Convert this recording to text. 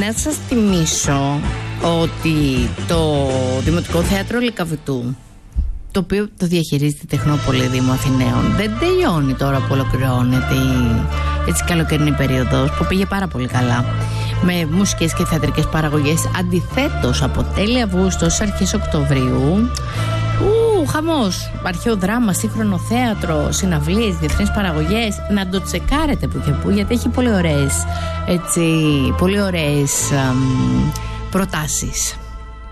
να σας θυμίσω ότι το Δημοτικό Θέατρο Λυκαβητού, το οποίο το διαχειρίζεται η Τεχνόπολη Δήμου Αθηναίων, δεν τελειώνει τώρα που ολοκληρώνεται η καλοκαιρινή περίοδος, που πήγε πάρα πολύ καλά με μουσικές και θεατρικές παραγωγές. Αντιθέτως, από τέλη Αυγούστου ως αρχές Οκτωβρίου, χαμός, αρχαίο δράμα, σύγχρονο θέατρο, συναυλίες, διεθνείς παραγωγές. Να το τσεκάρετε που και που, γιατί έχει πολύ ωραίες προτάσεις.